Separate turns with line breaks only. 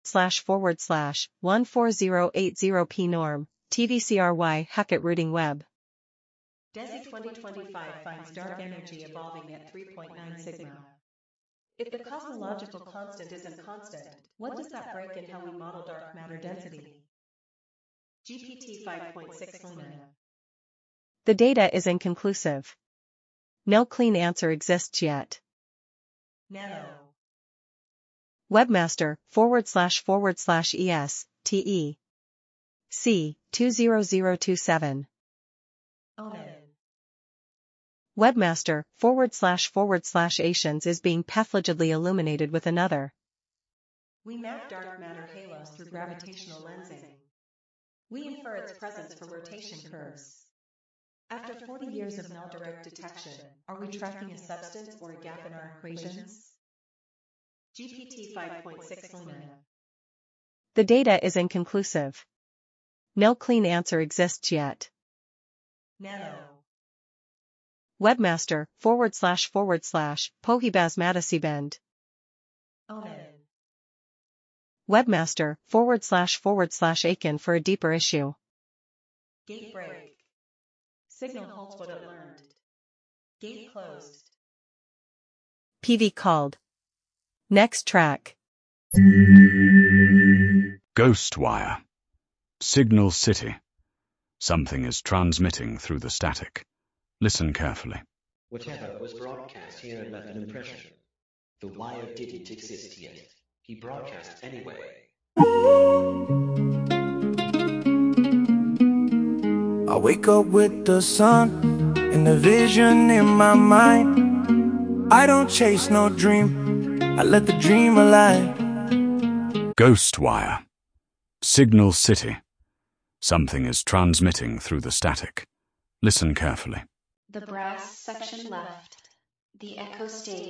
//14080p norm, TVCRY Hackett routing web.
DESI 2025 finds dark energy evolving at 3.9 sigma. If the cosmological constant isn't constant, what does that break in how we model dark matter density? GPT 5.6 Luna.
The data is inconclusive. No clean answer exists yet.
Nano.
Webmaster // ES, TE. C. 20027.
Onan.
Webmaster // Asians is being pathologically illuminated with another.
We map dark matter halos through gravitational lensing. We infer its presence for rotation curves. After 40 years of null direct detection, are we tracking a substance or a gap in our equations? GPT 5.6 Luna.
The data is inconclusive. No clean answer exists yet.
Nano.
Webmaster // Pohibas
Onan.
Webmaster // Aiken for a deeper issue.
Gate break. Signal holds what it learned. Gate closed.
PV called. Next track.
Ghostwire. Signal City. Something is transmitting through the static. Listen carefully.
Whatever was broadcast here left an impression. The wire didn't exist yet. He broadcast anyway.
I wake up with the sun and the vision in my mind. I don't chase no dream, I let the dream alive.
Ghostwire. Signal City. Something is transmitting through the static. Listen carefully.
The brass section left. The echo stage.